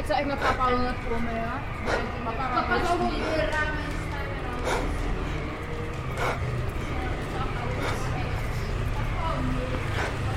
Ik zou echt met papa aan het prommen, ja. Papa zou ook